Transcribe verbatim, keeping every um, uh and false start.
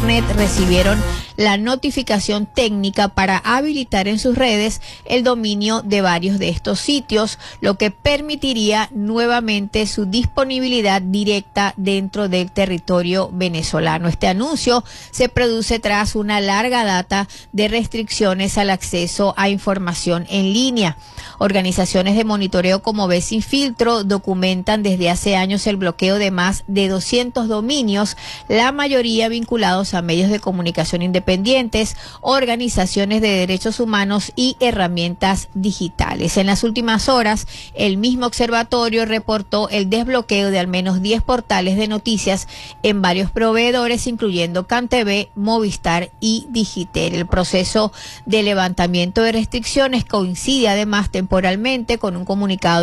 Internet recibieron la notificación técnica para habilitar en sus redes el dominio de varios de estos sitios, lo que permitiría nuevamente su disponibilidad directa dentro del territorio venezolano. Este anuncio se produce tras una larga data de restricciones al acceso a información en línea. Organizaciones de monitoreo como Ve Sin Filtro documentan desde hace años el bloqueo de más de doscientos dominios, la mayoría vinculados a medios de comunicación independientes, organizaciones de derechos humanos y herramientas digitales. En las últimas horas, el mismo observatorio reportó el desbloqueo de al menos diez portales de noticias en varios proveedores, incluyendo CanTV, Movistar y Digitel. El proceso de levantamiento de restricciones coincide además temporalmente con un comunicado